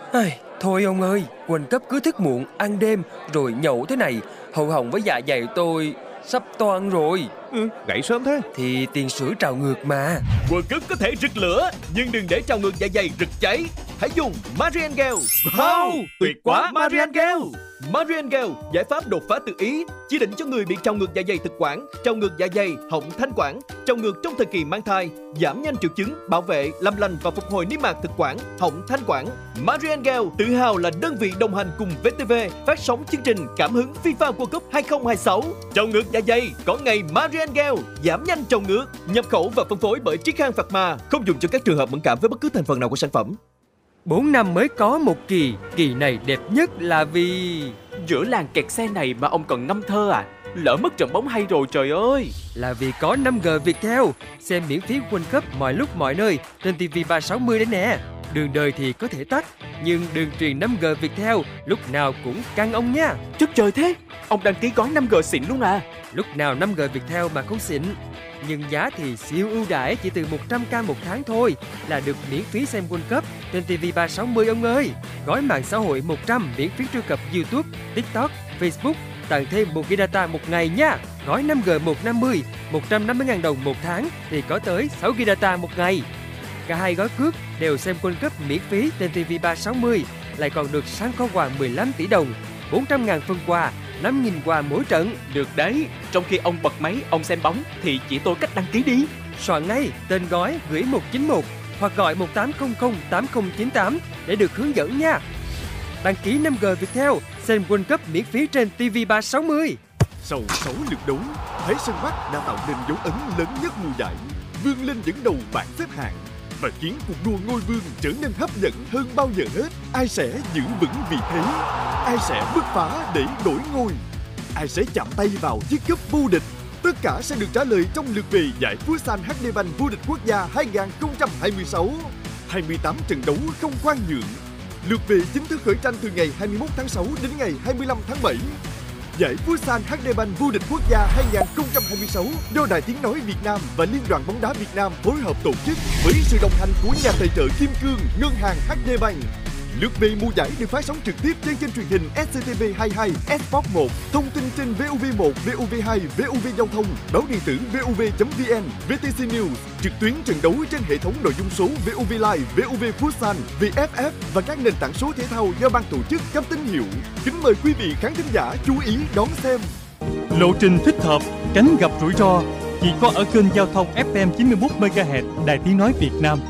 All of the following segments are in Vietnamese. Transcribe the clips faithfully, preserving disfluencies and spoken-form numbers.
Ai, thôi ông ơi, World Cup cứ thức muộn, ăn đêm rồi nhậu thế này, hậu hỏng với dạ dày tôi sắp toang rồi. Ừ, gãy sớm thế. Thì tiền sử trào ngược mà. World Cup có thể rực lửa, nhưng đừng để trào ngược dạ dày rực cháy. Hãy dùng Mariangel. Wow, tuyệt quá Mariangel. Mariangel, giải pháp đột phá tự ý, chỉ định cho người bị trào ngược dạ dày thực quản, trào ngược dạ dày, họng thanh quản, trào ngược trong thời kỳ mang thai, giảm nhanh triệu chứng, bảo vệ, làm lành và phục hồi niêm mạc thực quản, họng thanh quản. Mariangel tự hào là đơn vị đồng hành cùng vê tê vê phát sóng chương trình Cảm hứng FIFA World Cup hai không hai sáu. Trào ngược dạ dày có ngày Mariangel, giảm nhanh trào ngược, nhập khẩu và phân phối bởi Triết Khang Pharma, không dùng cho các trường hợp mẫn cảm với bất cứ thành phần nào của sản phẩm. Bốn năm mới có một kỳ, kỳ này đẹp nhất là vì... Giữa làng kẹt xe này mà ông còn ngâm thơ à? Lỡ mất trận bóng hay rồi trời ơi. Là vì có năm G Viettel, xem miễn phí World Cup mọi lúc mọi nơi trên ti vi ba sáu mươi đấy nè. Đường đời thì có thể tắt, nhưng đường truyền năm G Viettel lúc nào cũng căng ông nha. Chất trời thế, ông đăng ký gói năm G xịn luôn à? Lúc nào năm G Viettel mà không xịn. Nhưng giá thì siêu ưu đãi, chỉ từ một trăm k một tháng thôi là được miễn phí xem World Cup trên ti vi ba sáu mươi ông ơi. Gói mạng xã hội một trăm miễn phí truy cập YouTube, TikTok, Facebook, tặng thêm một gi ga bai data một ngày nha. Gói năm G một trăm năm mươi, một trăm năm mươi nghìn đồng một tháng thì có tới sáu gi ga bai data một ngày. Cả hai gói cước đều xem World Cup miễn phí trên ti vi ba sáu mươi, lại còn được săn kho quà mười lăm tỷ đồng, bốn trăm nghìn phân quà, năm nghìn quà mỗi trận. Được đấy, trong khi ông bật máy ông xem bóng thì chỉ tôi cách đăng ký đi. Soạn ngay tên gói gửi một chín một hoặc gọi một tám không không tám không chín tám để được hướng dẫn nha. Đăng ký năm G Viettel, xem World Cup miễn phí trên ti vi ba sáu mươi. Sau sáu lượt đấu, Thái Sơn Bắc đã tạo nên dấu ấn lớn nhất mùa giải, vươn lên dẫn đầu bảng xếp hạng và khiến cuộc đua ngôi vương trở nên hấp dẫn hơn bao giờ hết. Ai sẽ giữ vững vị thế? Ai sẽ bứt phá để đổi ngôi? Ai sẽ chạm tay vào chiếc cúp vô địch? Tất cả sẽ được trả lời trong lượt về giải Futsal hát đê Bank vô địch quốc gia hai không hai sáu. hai mươi tám trận đấu không khoan nhượng. Lượt về chính thức khởi tranh từ ngày hai mươi mốt tháng sáu đến ngày hai mươi lăm tháng bảy. Giải Futsal hát đê Bank vô địch quốc gia hai không hai sáu do Đài Tiếng nói Việt Nam và Liên đoàn bóng đá Việt Nam phối hợp tổ chức với sự đồng hành của nhà tài trợ Kim Cương, Ngân hàng hát đê Bank. Lượt về mùa giải được phát sóng trực tiếp trên kênh truyền hình ét xê tê vê hai mươi hai, Sport một, thông tin trên vê o vê một, vê o vê hai, vê o vê Giao thông, báo điện tử vê o vê chấm vê en, vê tê xê News, trực tuyến trận đấu trên hệ thống nội dung số vê o vê Live, vê o vê Futsal, vê ép ép và các nền tảng số thể thao do ban tổ chức cấp tín hiệu. Kính mời quý vị khán thính giả chú ý đón xem. Lộ trình thích hợp, tránh gặp rủi ro chỉ có ở kênh giao thông ép em chín mươi mốt mê ga héc Đài Tiếng nói Việt Nam.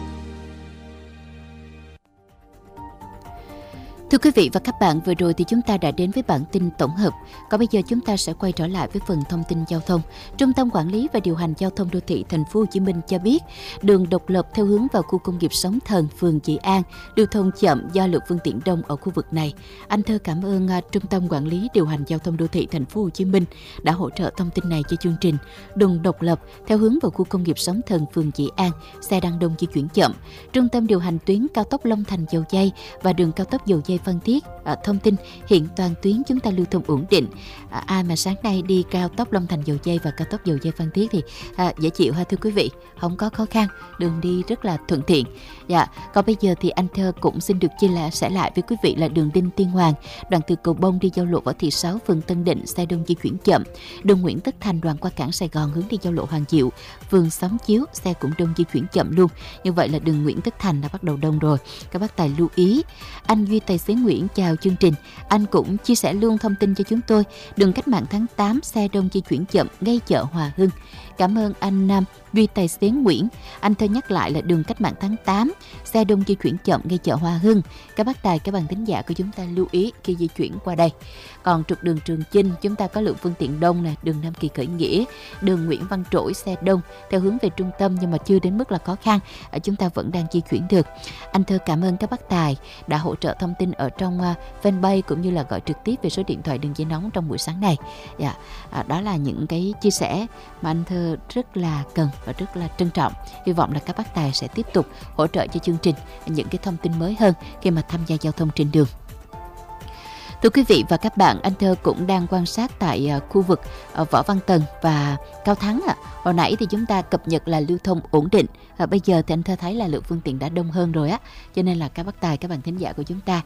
Thưa quý vị và các bạn, vừa rồi thì chúng ta đã đến với bản tin tổng hợp. Còn bây giờ chúng ta sẽ quay trở lại với phần thông tin giao thông. Trung tâm Quản lý và Điều hành Giao thông Đô thị Thành phố Hồ Chí Minh cho biết, đường độc lập theo hướng vào khu công nghiệp Sóng Thần, phường Dị An lưu thông chậm do lượng phương tiện đông ở khu vực này. Anh Thơ cảm ơn uh, Trung tâm Quản lý Điều hành Giao thông Đô thị Thành phố Hồ Chí Minh đã hỗ trợ thông tin này cho chương trình. Đường độc lập theo hướng vào khu công nghiệp Sóng Thần, phường Dị An, xe đang đông di chuyển chậm. Trung tâm điều hành tuyến cao tốc Long Thành Dầu Giây và đường cao tốc Dầu Giây Phan Thiết à, thông tin hiện toàn tuyến chúng ta lưu thông ổn định. À, ai mà sáng nay đi cao tốc Long Thành Dầu Giây và cao tốc Dầu Giây Phan Thiết thì à, dễ chịu ha thưa quý vị, không có khó khăn, đường đi rất là thuận tiện. Dạ, còn bây giờ thì anh Thơ cũng xin được chia sẻ lại với quý vị là đường Đinh Tiên Hoàng, đoạn từ Cầu Bông đi giao lộ Võ Thị Sáu, phường Tân Định, xe đông di chuyển chậm. Đường Nguyễn Tất Thành đoạn qua cảng Sài Gòn hướng đi giao lộ Hoàng Diệu, phường Xóm Chiếu, xe cũng đông di chuyển chậm luôn. Như vậy là đường Nguyễn Tất Thành đã bắt đầu đông rồi, các bác tài lưu ý. Anh Duy tài xế Nguyễn chào chương trình, anh cũng chia sẻ luôn thông tin cho chúng tôi. Đường Cách mạng tháng tám, xe đông di chuyển chậm ngay chợ Hòa Hưng. Cảm ơn anh Nam Duy tài xế Nguyễn. Anh Thơ nhắc lại là đường Cách mạng tháng tám, xe đông di chuyển chậm ngay chợ Hòa Hưng. Các bác tài, các bạn thính giả của chúng ta lưu ý khi di chuyển qua đây. Còn trục đường Trường Chinh chúng ta có lượng phương tiện đông nè, đường Nam Kỳ Khởi Nghĩa, đường Nguyễn Văn Trỗi xe đông theo hướng về trung tâm nhưng mà chưa đến mức là khó khăn, chúng ta vẫn đang di chuyển được. Anh Thơ cảm ơn các bác tài đã hỗ trợ thông tin ở trong uh, fanpage cũng như là gọi trực tiếp về số điện thoại đường dây nóng trong buổi sáng này. Dạ, à, đó là những cái chia sẻ mà anh Thơ rất là cần và rất là trân trọng. Hy vọng là các bác tài sẽ tiếp tục hỗ trợ cho chương trình những cái thông tin mới hơn khi mà tham gia giao thông trên đường. Thưa quý vị và các bạn, anh Thơ cũng đang quan sát tại uh, khu vực uh, Võ Văn Tần và Cao Thắng ạ. À. Hồi nãy thì chúng ta cập nhật là lưu thông ổn định. Uh, bây giờ thì anh Thơ thấy là lượng phương tiện đã đông hơn rồi á. Cho nên là các bác tài, các bạn thính giả của chúng ta